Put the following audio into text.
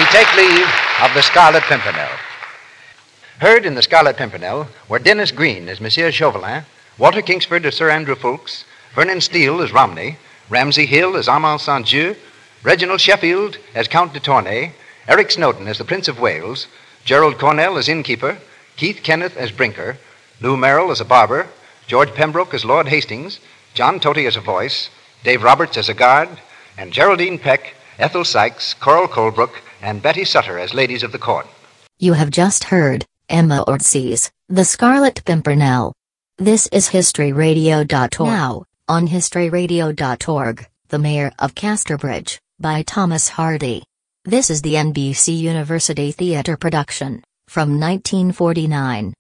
take leave of the Scarlet Pimpernel. Heard in the Scarlet Pimpernel were Dennis Green as Monsieur Chauvelin, Walter Kingsford as Sir Andrew Ffoulkes, Vernon Steele as Romney, Ramsay Hill as Armand St. Dieu, Reginald Sheffield as Count de Tournay, Eric Snowden as the Prince of Wales, Gerald Cornell as innkeeper, Keith Kenneth as Brinker, Lou Merrill as a barber, George Pembroke as Lord Hastings, John Toty as a voice, Dave Roberts as a guard, and Geraldine Peck, Ethel Sykes, Coral Colebrook, and Betty Sutter as ladies of the court. You have just heard Emma Ortiz's The Scarlet Pimpernel. This is historyradio.org. Now, on historyradio.org, The Mayor of Casterbridge, by Thomas Hardy. This is the NBC University Theatre production, from 1949.